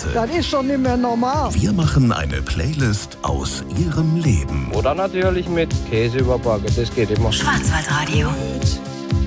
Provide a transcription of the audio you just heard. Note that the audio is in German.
Leute. Das ist doch nicht mehr normal. Wir machen eine Playlist aus ihrem Leben. Oder natürlich mit Käse überbacken, das geht immer. Schwarzwaldradio.